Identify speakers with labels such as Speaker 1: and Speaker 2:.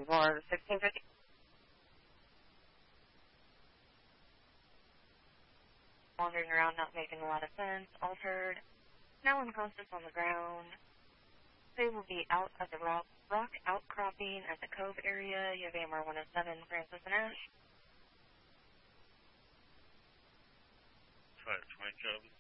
Speaker 1: War 1650. Wandering around, not making a lot of sense. Altered. Now unconscious on the ground. They will be out at the rock outcropping at the Cove area. You have AMR 107, Francis and Ash.
Speaker 2: 520 Job.